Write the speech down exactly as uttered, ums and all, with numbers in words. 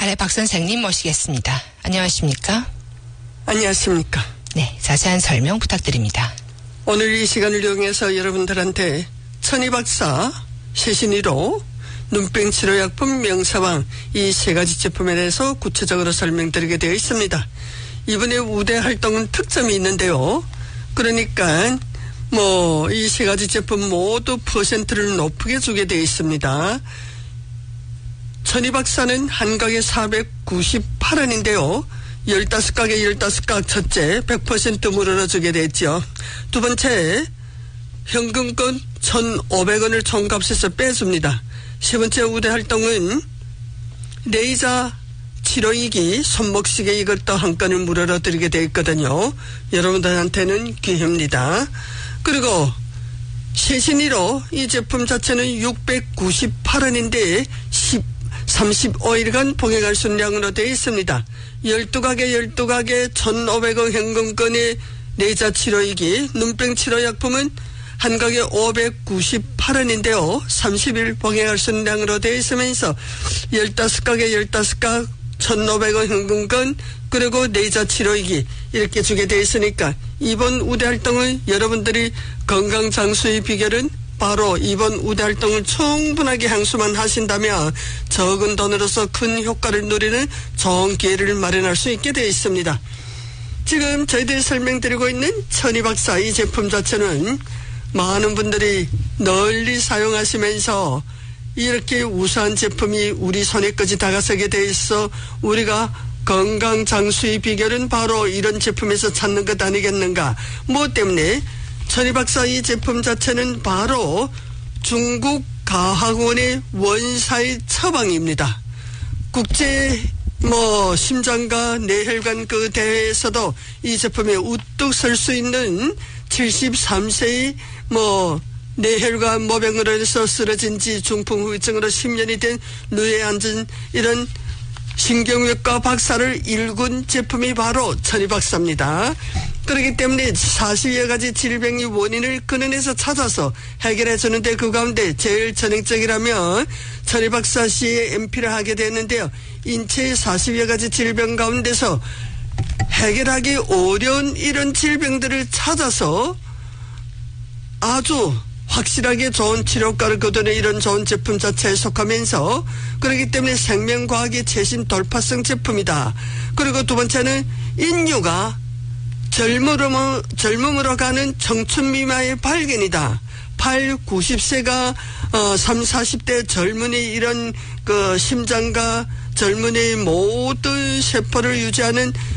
아래 박 선생님 모시겠습니다. 안녕하십니까? 안녕하십니까? 네, 자세한 설명 부탁드립니다. 오늘 이 시간을 이용해서 여러분들한테 천희 박사 최신의로 눈병 치료약품 명사방 이 세 가지 제품에 대해서 구체적으로 설명드리게 되어 있습니다. 이번에 우대 활동은 특점이 있는데요. 그러니까 뭐 이 세 가지 제품 모두 퍼센트를 높게 주게 되어 있습니다. 천희 박사는 한 가게 사백구십팔 원인데요. 열다섯 가게 열다섯 각 첫째 백 퍼센트 물어러 주게 됐죠. 두 번째 현금권 천오백 원을 총값에서 빼줍니다. 세 번째 우대 활동은 레이저 치료이기 손목시계 이것도 한 건을 물어러 드리게 되어 있거든요. 여러분들한테는 기회입니다. 그리고 최신의로 이 제품 자체는 육백구십팔 원인데 삼십오 일간 봉행할 순량으로 되어 있습니다. 열두 가게 열두 가게 천오백 원 현금권의 레이저 치료이기 눈병 치료약품은 한 가게 오백구십팔 원인데요. 삼십 일 봉행할 순량으로 되어 있으면서 열다섯 가게 열다섯 각 천오백 원 현금권 그리고 레이저 치료이기 이렇게 주게 되어 있으니까 이번 우대 활동을 여러분들이 건강 장수의 비결은 바로 이번 우대 활동을 충분하게 향수만 하신다면 적은 돈으로서 큰 효과를 누리는 좋은 기회를 마련할 수 있게 되어 있습니다. 지금 저희들이 설명드리고 있는 천희 박사 이 제품 자체는 많은 분들이 널리 사용하시면서 이렇게 우수한 제품이 우리 손에까지 다가서게 돼 있어 우리가 건강 장수의 비결은 바로 이런 제품에서 찾는 것 아니겠는가. 뭐 때문에 천희 박사 이 제품 자체는 바로 중국 가학원의 원사의 처방입니다. 국제 뭐 심장과 뇌혈관 그 대회에서도 이 제품에 우뚝 설 수 있는 칠십삼 세의 뭐 뇌혈관 모병으로 해서 쓰러진 지 중풍 후유증으로 십 년이 된 누에 앉은 이런 신경외과 박사를 일군 제품이 바로 천희 박사입니다. 그렇기 때문에 사십여 가지 질병의 원인을 근원에서 찾아서 해결해 주는데 그 가운데 제일 전형적이라면 천희 박사 씨의 엠피를 하게 되는데요. 인체의 사십여 가지 질병 가운데서 해결하기 어려운 이런 질병들을 찾아서 아주 확실하게 좋은 치료과를 거두는 이런 좋은 제품 자체에 속하면서 그렇기 때문에 생명과학의 최신 돌파성 제품이다. 그리고 두 번째는 인류가 젊음으로, 젊음으로 가는 청춘 미만의 발견이다. 팔, 구십 세가 어, 삼, 사십 대 젊은이 이런 그 심장과 젊은이의 모든 세포를 유지하는